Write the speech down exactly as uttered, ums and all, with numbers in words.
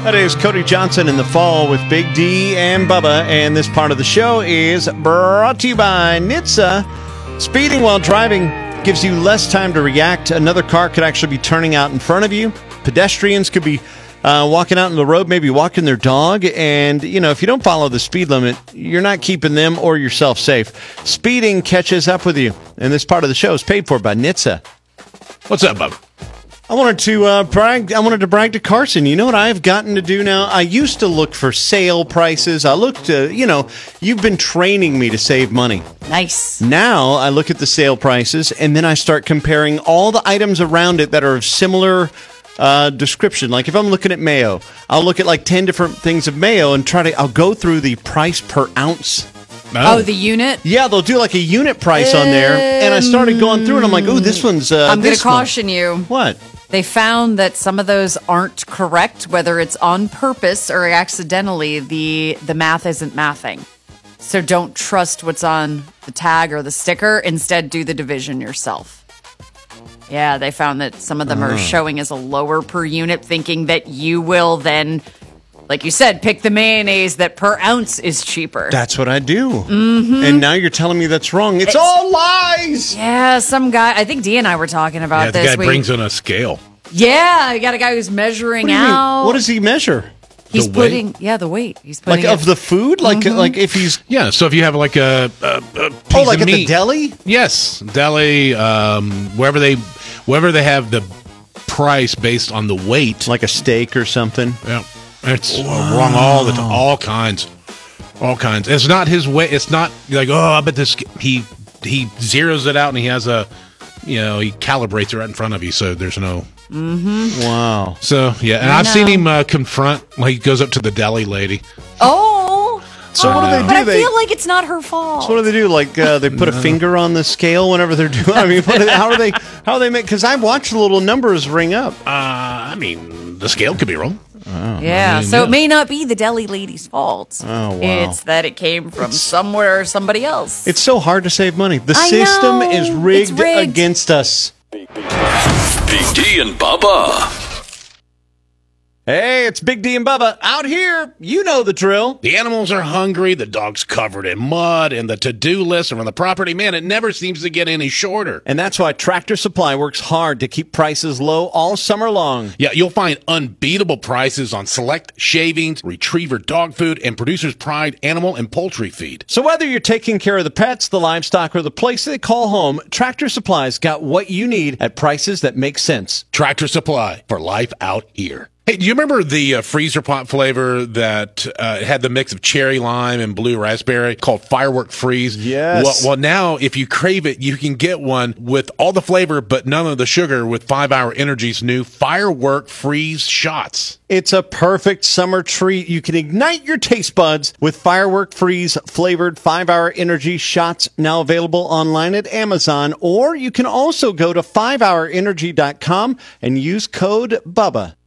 That is Cody Johnson in the Fall with Big D and Bubba, and this part of the show is brought to you by N H T S A. Speeding while driving gives you less time to react. Another car could actually be turning out in front of you. Pedestrians could be uh, walking out on the road, maybe walking their dog, and, you know, if you don't follow the speed limit, you're not keeping them or yourself safe. Speeding catches up with you, and this part of the show is paid for by N H T S A. What's up, Bubba? I wanted to uh, brag. I wanted to brag to Carson. You know what I've gotten to do now? I used to look for sale prices. I looked to, you know, you've been training me to save money. Nice. Now I look at the sale prices, and then I start comparing all the items around it that are of similar uh, description. Like if I'm looking at mayo, I'll look at like ten different things of mayo and try to. I'll go through the price per ounce. Oh, oh the unit? Yeah, they'll do like a unit price um, on there, and I started going through, and I'm like, "Oh, this one's." Uh, I'm going to caution one. you. What? They found that some of those aren't correct, whether it's on purpose or accidentally. The the math isn't mathing. So don't trust what's on the tag or the sticker. Instead, do the division yourself. Yeah, they found that some of them are showing as a lower per unit, thinking that you will then, like you said, pick the mayonnaise that per ounce is cheaper. That's what I do. Mm-hmm. And now you're telling me that's wrong. It's, it's all lies. Yeah, some guy, I think Dee and I were talking about yeah, the this. The guy we, brings in a scale. Yeah, you got a guy who's measuring what out. Mean? What does he measure? He's the putting, weight? yeah, the weight. He's putting like it, of the food, like mm-hmm. like if he's yeah. So if you have like a, a, a piece oh, like of at meat, the deli, yes, deli, um, wherever they, wherever they have the price based on the weight, like a steak or something. Yeah, it's wow. wrong all the time, all kinds, all kinds. It's not his weight. It's not like oh, I bet this he he zeroes it out and he has a, you know, he calibrates it right in front of you, so there's no. Mm-hmm. Wow. So yeah, and I I've know. seen him uh, confront. Like he goes up to the deli lady. Oh. So oh, what do they do? But I they, feel like it's not her fault. So what do they do? Like uh, they put no. a finger on the scale whenever they're doing. I mean, what, how do they? How do they make? Because I watch the little numbers ring up. Uh, I mean, the scale could be wrong. Oh, yeah, I mean, so yeah. It may not be the deli lady's fault. Oh, wow. It's that it came from it's, somewhere or somebody else. It's so hard to save money. The I system know. is rigged, rigged against us. Big D and Bubba. Hey, it's Big D and Bubba out here. You know the drill. The animals are hungry, the dog's covered in mud, and the to-do list around the property, man, it never seems to get any shorter. And that's why Tractor Supply works hard to keep prices low all summer long. Yeah, you'll find unbeatable prices on select shavings, retriever dog food, and Producer's Pride animal and poultry feed. So whether you're taking care of the pets, the livestock, or the place they call home, Tractor Supply's got what you need at prices that make sense. Tractor Supply, for life out here. Hey, do you remember the uh, freezer pot flavor that uh, had the mix of cherry lime and blue raspberry called Firework Freeze? Yes. Well, well, now if you crave it, you can get one with all the flavor but none of the sugar with five hour Energy's new Firework Freeze shots. It's a perfect summer treat. You can ignite your taste buds with Firework Freeze flavored five hour Energy shots, now available online at Amazon, or you can also go to five hour energy dot com and use code BUBBA.